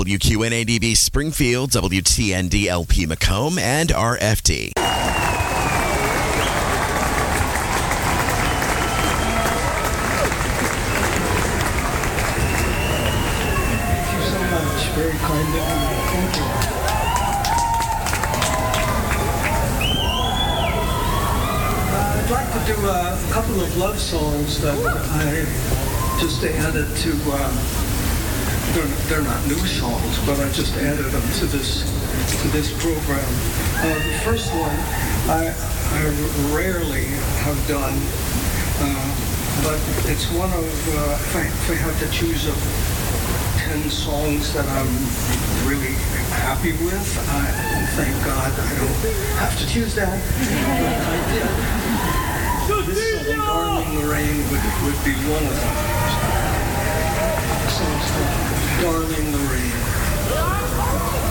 WQNADB Springfield, WTND LP Macomb, and RFD. Very kind of you. Thank you. I'd like to do a couple of love songs that I just added to, they're not new songs, but I just added them to this program. The first one I rarely have done, but it's one of, if I have to choose 10 songs that I'm really happy with. Thank God I don't have to choose that. But I did. This song, Darling Lorraine, would be one of them. The song's called Darling Lorraine.